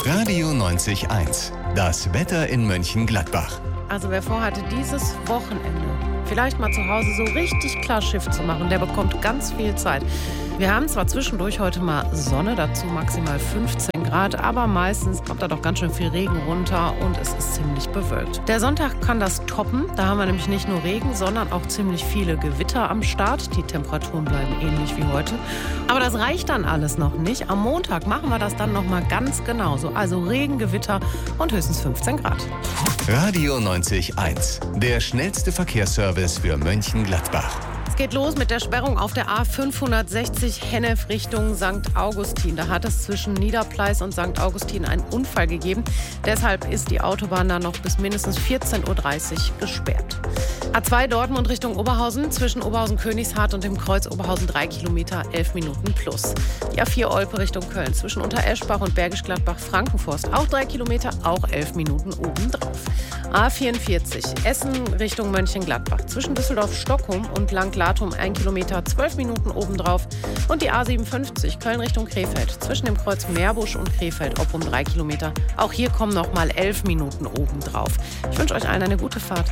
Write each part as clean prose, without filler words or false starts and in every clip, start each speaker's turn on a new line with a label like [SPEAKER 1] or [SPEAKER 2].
[SPEAKER 1] Radio 90.1. Das Wetter in Mönchengladbach.
[SPEAKER 2] Also wer vorhatte, dieses Wochenende vielleicht mal zu Hause so richtig klar Schiff zu machen, der bekommt ganz viel Zeit. Wir haben zwar zwischendurch heute mal Sonne, dazu maximal 15 Grad, aber meistens kommt da doch ganz schön viel Regen runter und es ist ziemlich bewölkt. Der Sonntag kann das toppen, da haben wir nämlich nicht nur Regen, sondern auch ziemlich viele Gewitter am Start. Die Temperaturen bleiben ähnlich wie heute. Aber das reicht dann alles noch nicht. Am Montag machen wir das dann nochmal ganz genauso. Also Regen, Gewitter und höchstens 15 Grad.
[SPEAKER 1] Radio 90.1. Der schnellste Verkehrsservice für Mönchengladbach.
[SPEAKER 2] Es geht los mit der Sperrung auf der A560 Hennef Richtung St. Augustin. Da hat es zwischen Niederpleis und St. Augustin einen Unfall gegeben. Deshalb ist die Autobahn da noch bis mindestens 14.30 Uhr gesperrt. A2 Dortmund Richtung Oberhausen, zwischen Oberhausen-Königshardt und dem Kreuz Oberhausen 3 Kilometer, 11 Minuten plus. Die A4 Olpe Richtung Köln, zwischen Untereschbach und Bergisch Gladbach-Frankenforst, auch 3 Kilometer, auch 11 Minuten obendrauf. A44 Essen Richtung Mönchengladbach, zwischen Düsseldorf-Stockholm und Langlatum 1 Kilometer, 12 Minuten obendrauf. Und die A57 Köln Richtung Krefeld, zwischen dem Kreuz Meerbusch und Krefeld-Oppum 3 Kilometer. Auch hier kommen noch mal 11 Minuten obendrauf. Ich wünsche euch allen eine gute Fahrt.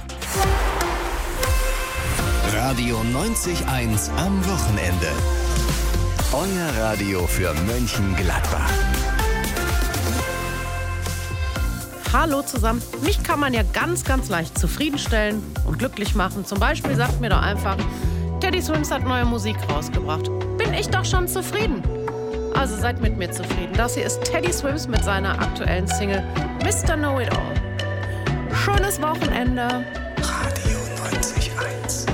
[SPEAKER 1] Radio 90.1 am Wochenende. Euer Radio für Mönchengladbach.
[SPEAKER 2] Hallo zusammen. Mich kann man ja ganz, ganz leicht zufriedenstellen und glücklich machen. Zum Beispiel sagt mir doch einfach, Teddy Swims hat neue Musik rausgebracht. Bin ich doch schon zufrieden. Also seid mit mir zufrieden. Das hier ist Teddy Swims mit seiner aktuellen Single Mr. Know It All. Schönes Wochenende.
[SPEAKER 1] Radio 90.1.